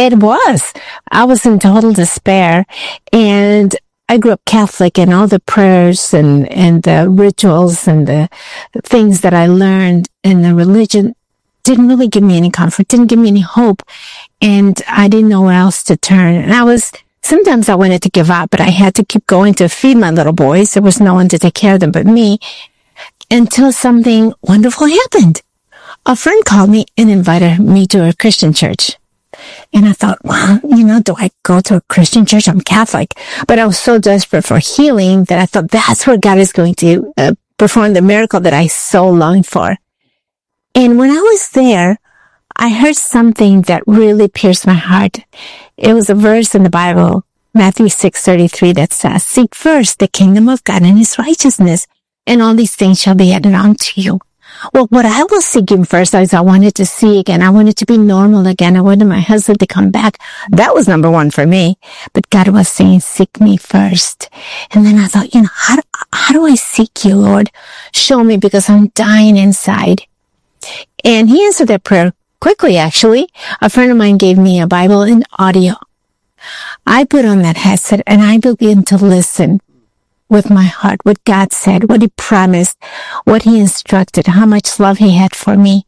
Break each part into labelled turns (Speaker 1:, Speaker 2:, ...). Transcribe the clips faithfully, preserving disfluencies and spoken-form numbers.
Speaker 1: It was. I was in total despair, and I grew up Catholic, and all the prayers and, and the rituals and the things that I learned in the religion didn't really give me any comfort, didn't give me any hope, and I didn't know where else to turn. And I was, sometimes I wanted to give up, but I had to keep going to feed my little boys. There was no one to take care of them but me, until something wonderful happened. A friend called me and invited me to a Christian church. And I thought, well, you know, do I go to a Christian church? I'm Catholic. But I was so desperate for healing that I thought that's where God is going to uh, perform the miracle that I so longed for. And when I was there, I heard something that really pierced my heart. It was a verse in the Bible, Matthew six thirty-three, that says, "Seek first the kingdom of God and his righteousness, and all these things shall be added unto you." Well, what I was seeking first is I wanted to see again. I wanted to be normal again. I wanted my husband to come back. That was number one for me. But God was saying, seek me first. And then I thought, you know, how do, how do I seek you, Lord? Show me, because I'm dying inside. And he answered that prayer quickly, actually. A friend of mine gave me a Bible in audio. I put on that headset and I began to listen with my heart, what God said, what he promised, what he instructed, how much love he had for me.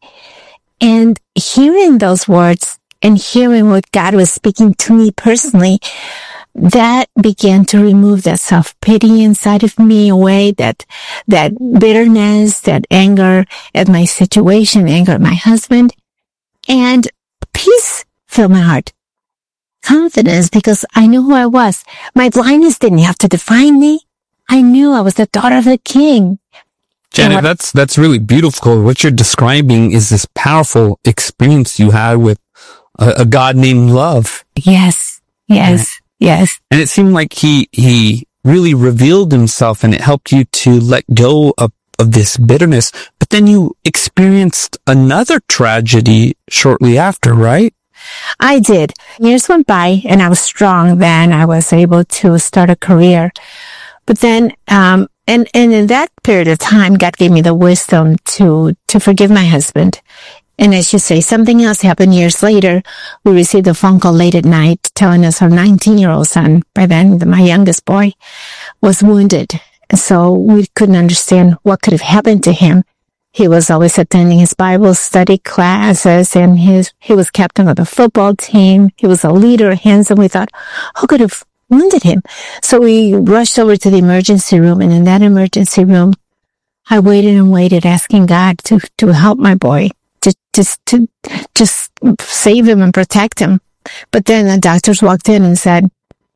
Speaker 1: And hearing those words and hearing what God was speaking to me personally, that began to remove that self-pity inside of me away, that, that bitterness, that anger at my situation, anger at my husband, and peace filled my heart. Confidence, because I knew who I was. My blindness didn't have to define me. I knew I was the daughter of the king.
Speaker 2: Janet,
Speaker 1: what,
Speaker 2: that's, that's really beautiful. What you're describing is this powerful experience you had with a, a God named Love.
Speaker 1: Yes, yes, yeah. yes.
Speaker 2: And it seemed like he, he really revealed himself, and it helped you to let go of, of this bitterness. But then you experienced another tragedy shortly after, right?
Speaker 1: I did. Years went by and I was strong then. I was able to start a career. But then, um, and, and in that period of time, God gave me the wisdom to, to forgive my husband. And as you say, something else happened years later. We received a phone call late at night telling us our nineteen-year-old son, by then my youngest boy, was wounded. And so we couldn't understand what could have happened to him. He was always attending his Bible study classes, and his, he was captain of the football team. He was a leader, handsome. We thought, who could have wounded him? So we rushed over to the emergency room, and in that emergency room, I waited and waited, asking God to, to help my boy, to just, to just save him and protect him. But then the doctors walked in and said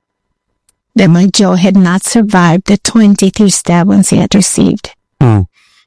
Speaker 1: that my Joe had not survived the twenty-three stab wounds he had received.
Speaker 2: Mm.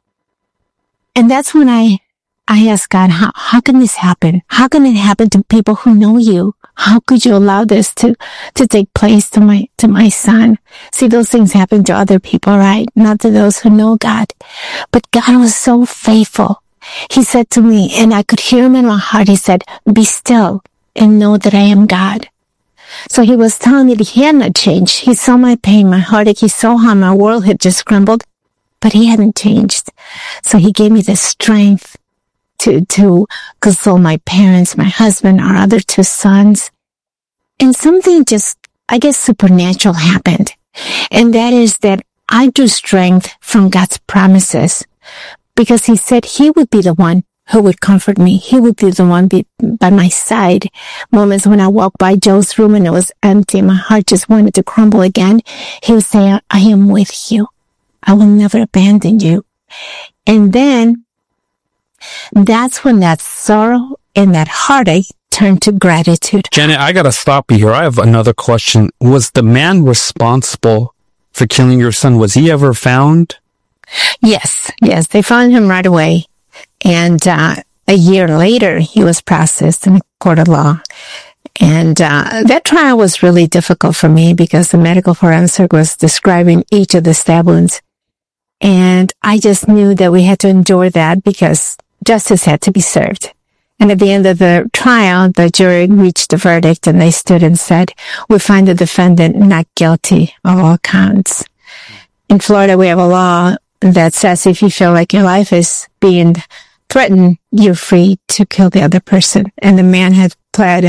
Speaker 1: And that's when I, I asked God, how, how can this happen? How can it happen to people who know you? How could you allow this to, to take place to my, to my son? See, those things happen to other people, right? Not to those who know God. But God was so faithful. He said to me, and I could hear him in my heart, he said, be still and know that I am God. So he was telling me that he had not changed. He saw my pain, my heartache. He saw how my world had just crumbled, but he hadn't changed. So he gave me the strength to, to console my parents, my husband, our other two sons. And something just, I guess, supernatural happened. And that is that I drew strength from God's promises, because he said he would be the one who would comfort me. He would be the one be by my side. Moments when I walked by Joe's room and it was empty, my heart just wanted to crumble again. He would say, I am with you. I will never abandon you. And then that's when that sorrow and that heartache turned to gratitude.
Speaker 2: Janet, I gotta stop you here. I have another question. Was the man responsible for killing your son, was he ever found?
Speaker 1: Yes, yes. They found him right away. And uh, a year later, he was processed in a court of law. And uh, that trial was really difficult for me because the medical forensic was describing each of the stab wounds. And I just knew that we had to endure that because justice had to be served. And at the end of the trial, the jury reached a verdict and they stood and said, we find the defendant not guilty of all counts. In Florida, we have a law that says if you feel like your life is being threatened, you're free to kill the other person. And the man had pled uh,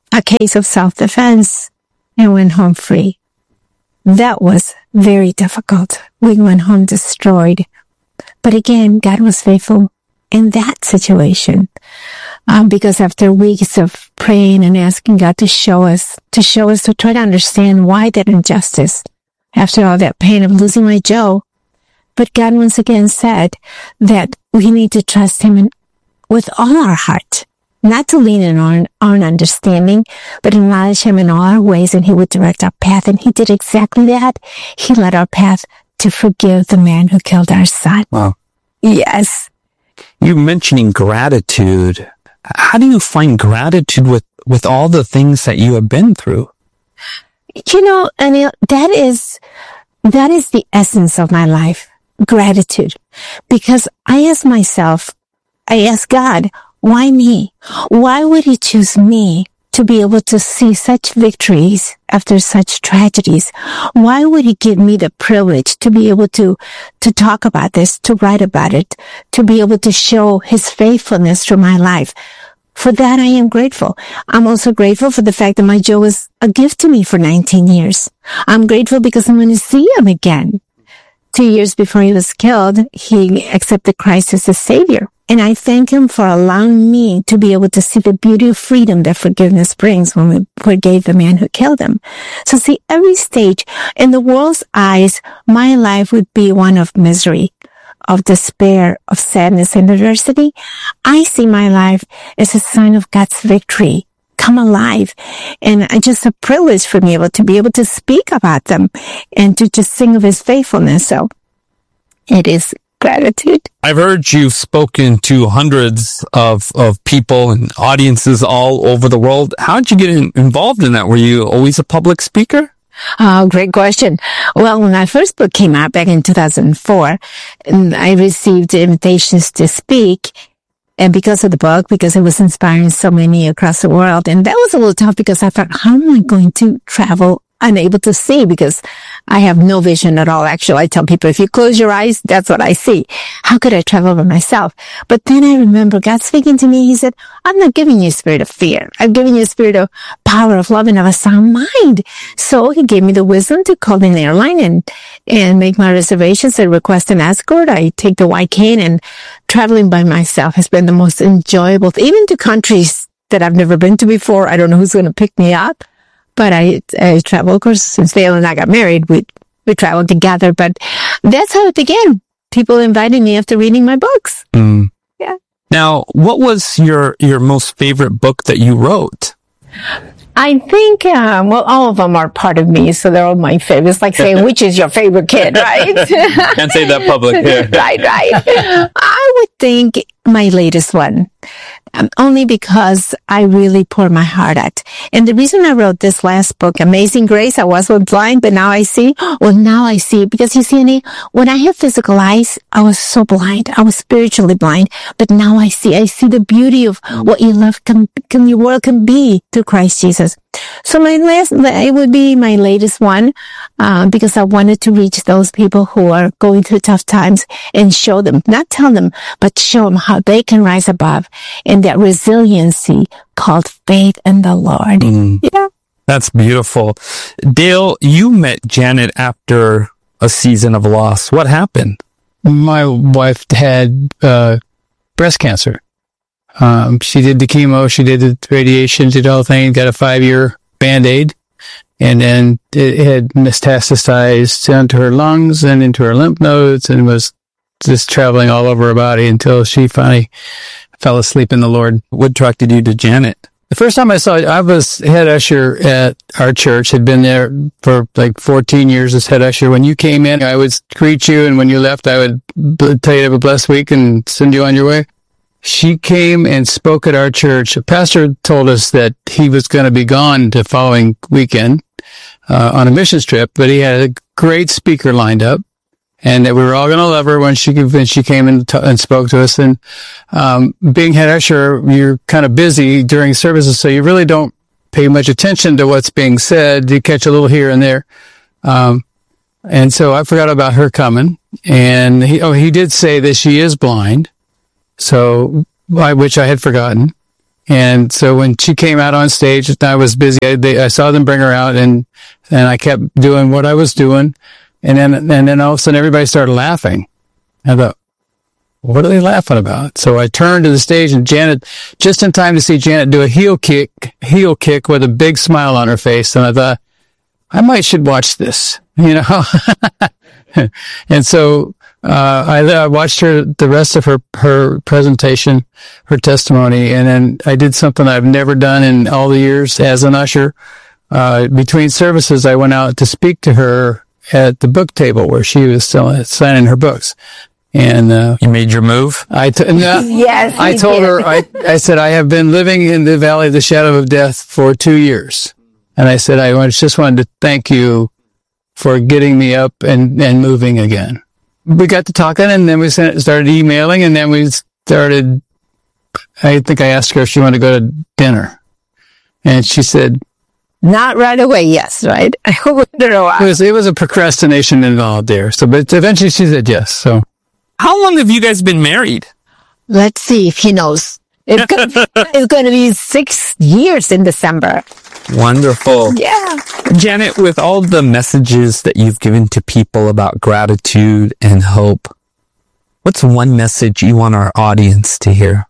Speaker 1: a case of self-defense and went home free. That was very difficult. We went home destroyed. But again, God was faithful in that situation. Um, because after weeks of praying and asking God to show us, to show us, to try to understand why that injustice, after all that pain of losing my Joe, but God once again said that we need to trust him in, with all our heart, not to lean in on our own understanding, but acknowledge him in all our ways, and he would direct our path. And he did exactly that. He led our path to forgive the man who killed our son.
Speaker 2: Wow.
Speaker 1: Yes.
Speaker 2: You mentioning gratitude. How do you find gratitude with, with all the things that you have been through?
Speaker 1: You know, Anil, that is, that is the essence of my life. Gratitude. Because I ask myself, I ask God, why me? Why would he choose me to be able to see such victories after such tragedies? Why would he give me the privilege to be able to, to talk about this, to write about it, to be able to show his faithfulness through my life? For that, I am grateful. I'm also grateful for the fact that my Joe was a gift to me for nineteen years. I'm grateful because I'm going to see him again. Two years before he was killed, he accepted Christ as his Savior. And I thank him for allowing me to be able to see the beauty of freedom that forgiveness brings when we forgave the man who killed him. So see, every stage, in the world's eyes, my life would be one of misery, of despair, of sadness and adversity. I see my life as a sign of God's victory, come alive. And it's just a privilege for me able to be able to speak about them and to just sing of his faithfulness. So it is gratitude.
Speaker 2: I've heard you've spoken to hundreds of, of people and audiences all over the world. How did you get in, involved in that? Were you always a public speaker?
Speaker 1: Oh, great question. Well, when my first book came out back in two thousand four, and I received invitations to speak. And because of the book, because it was inspiring so many across the world. And that was a little tough because I thought, how am I going to travel unable to see? Because I have no vision at all. Actually, I tell people, if you close your eyes, that's what I see. How could I travel by myself? But then I remember God speaking to me. He said, I'm not giving you a spirit of fear. I'm giving you a spirit of power, of love, and of a sound mind. So he gave me the wisdom to call an airline and, and make my reservations and request an escort. I take the white cane, and traveling by myself has been the most enjoyable, even to countries that I've never been to before. I don't know who's going to pick me up. But I, I travel, of course, since Dale and I got married, we, we traveled together. But that's how it began. People invited me after reading my books.
Speaker 2: Mm.
Speaker 1: Yeah.
Speaker 2: Now, what was your, your most favorite book that you wrote?
Speaker 1: I think, um, well, all of them are part of me, so they're all my favorites. Like saying, which is your favorite kid, right?
Speaker 2: Can't say that public here.
Speaker 1: Right, right. I would think my latest one. Um, only because I really pour my heart out. And the reason I wrote this last book, Amazing Grace, I was blind, but now I see. Well, now I see. Because you see, Annie, when I have physical eyes, I was so blind. I was spiritually blind. But now I see. I see the beauty of what your love can, can your world can be through Christ Jesus. So my last, it would be my latest one, uh, because I wanted to reach those people who are going through tough times and show them, not tell them, but show them how they can rise above. And that resiliency called faith in the Lord.
Speaker 2: Mm.
Speaker 1: Yeah.
Speaker 2: That's beautiful. Dale, you met Janet after a season of loss. What happened?
Speaker 3: My wife had uh, breast cancer. Um, she did the chemo, she did the radiation, did all the things, got a five-year Band-Aid, and then it had metastasized into her lungs and into her lymph nodes and was just traveling all over her body until she finally fell asleep in the Lord.
Speaker 2: What attracted you to Janet?
Speaker 3: The first time I saw it, I was head usher at our church, had been there for like fourteen years as head usher. When you came in, I would greet you, and when you left, I would tell you to have a blessed week and send you on your way. She came and spoke at our church. A pastor told us that he was going to be gone the following weekend uh, on a missions trip, but he had a great speaker lined up. And that we were all going to love her when she when she came and, t- and spoke to us. And um being head usher, you're kind of busy during services, so you really don't pay much attention to what's being said. You catch a little here and there. Um and so I forgot about her coming. And he oh he did say that she is blind, so I which I had forgotten. And so when she came out on stage, I was busy. I, they, I saw them bring her out, and and I kept doing what I was doing. And then and then all of a sudden, everybody started laughing. I thought, what are they laughing about? So I turned to the stage, and Janet, just in time to see Janet do a heel kick, heel kick with a big smile on her face. And I thought, I might should watch this, you know. And so uh I, I watched her the rest of her her presentation, her testimony, and then I did something I've never done in all the years as an usher. Uh between services, I went out to speak to her at the book table where she was still signing her books. And uh
Speaker 2: you made your move.
Speaker 3: I t- no,
Speaker 1: Yes,
Speaker 3: I
Speaker 1: he
Speaker 3: told
Speaker 1: did.
Speaker 3: her I I said I have been living in the valley of the shadow of death for two years, and I said I just wanted to thank you for getting me up and and moving again. We got to talking, and then we sent, started emailing, and then we started. I think I asked her if she wanted to go to dinner, and she said,
Speaker 1: Not right away, yes, right? I wonder
Speaker 3: It
Speaker 1: why.
Speaker 3: was, it was a procrastination involved there. So, but eventually she said yes. So
Speaker 2: How long have you guys been married?
Speaker 1: Let's see if he knows. It's gonna, it's gonna be six years in December.
Speaker 2: Wonderful.
Speaker 1: Yeah.
Speaker 2: Janet, with all the messages that you've given to people about gratitude and hope, what's one message you want our audience to hear?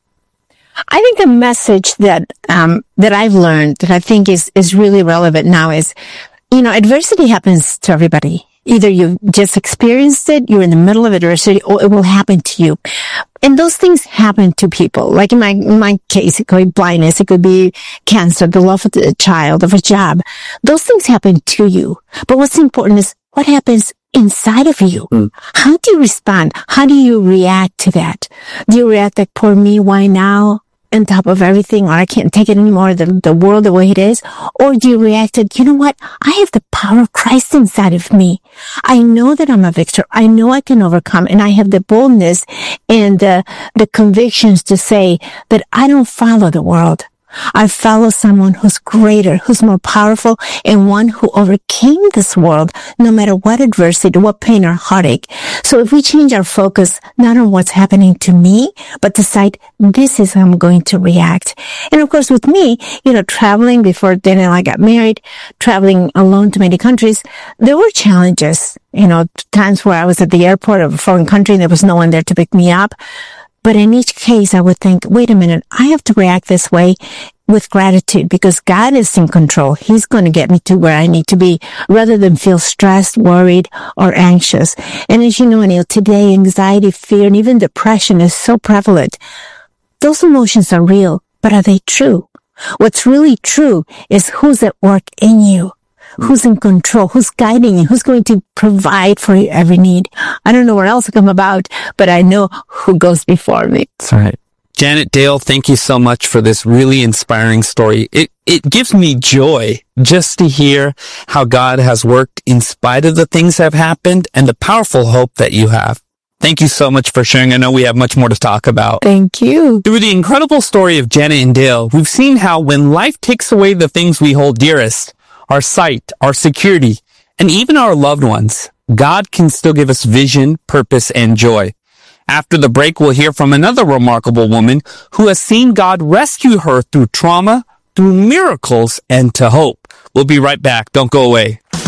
Speaker 1: I think the message that um, that I've learned that I think is is really relevant now is, you know, adversity happens to everybody. Either you've just experienced it, you're in the middle of adversity, or it will happen to you. And those things happen to people. Like in my in my case, it could be blindness, it could be cancer, the loss of a child, of a job. Those things happen to you. But what's important is what happens inside of you. Mm. How do you respond? How do you react to that? Do you react like, poor me, why now? On top of everything, or I can't take it anymore, the, the world the way it is? Or do you react to, you know what? I have the power of Christ inside of me. I know that I'm a victor. I know I can overcome, and I have the boldness and the, the convictions to say that I don't follow the world. I follow someone who's greater, who's more powerful, and one who overcame this world, no matter what adversity, what pain or heartache. So if we change our focus, not on what's happening to me, but decide, this is how I'm going to react. And of course, with me, you know, traveling before Dan and I got married, traveling alone to many countries, there were challenges, you know, times where I was at the airport of a foreign country and there was no one there to pick me up. But in each case, I would think, wait a minute, I have to react this way with gratitude because God is in control. He's going to get me to where I need to be rather than feel stressed, worried, or anxious. And as you know, Anil, today, anxiety, fear, and even depression is so prevalent. Those emotions are real, but are they true? What's really true is who's at work in you. Who's in control? Who's guiding you? Who's going to provide for your every need? I don't know where else to come about, but I know who goes before me.
Speaker 2: That's right. Janet Dale, thank you so much for this really inspiring story. It it gives me joy just to hear how God has worked in spite of the things that have happened and the powerful hope that you have. Thank you so much for sharing. I know we have much more to talk about.
Speaker 1: Thank you.
Speaker 2: Through the incredible story of Janet and Dale, we've seen how when life takes away the things we hold dearest, our sight, our security, and even our loved ones, God can still give us vision, purpose, and joy. After the break, we'll hear from another remarkable woman who has seen God rescue her through trauma, through miracles, and to hope. We'll be right back. Don't go away.